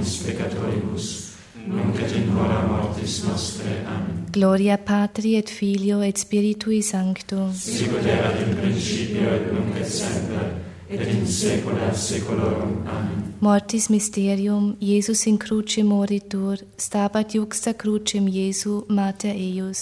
nobis peccatoribus, nunc et in hora mortis nostre. Amen. Gloria Patri et Filio et Spiritui Sancto. Sicut erat in principio et nunc et semper, et in saecula saeculorum. Amen. Mortis mysterium, Iesus in cruce moritur, stabat juxta crucem Iesu, mater eius.